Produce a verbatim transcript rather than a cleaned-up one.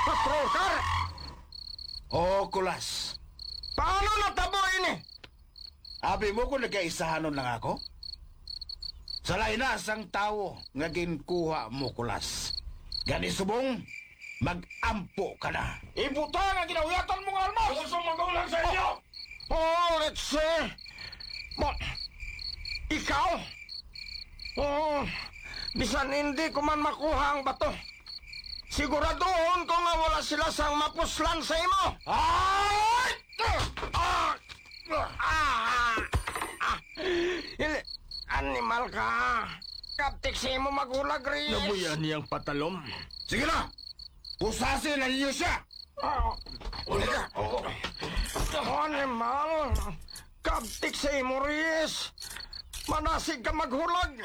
Patrol car! O, Kulas. Paano natabo ini? Abi mo kung nagkaisahanon lang ako? Sa lainas ang tao nga ginkuha mo, Kulas. Gani subong, mag-ampo ka na. Ibuta nga ginawiyatan mong almas! Gusto magulang sa inyo! Oh, let's see. Mo, ikaw? Oh, bisan hindi ko man makuha ang bato. Siguraduhon ko nga wala sila sang mapuslan sa imo. Ay! Ah! Ah! Ah! Ili- Animal ka. Kaptik sa imo magulag, Reyes. Nabuyan niyang patalom. Sige na! Pusasin na ninyo siya! Ah! Uli ka! Animal. Kaptik sa imo, Reyes. Manasig ka maghulag.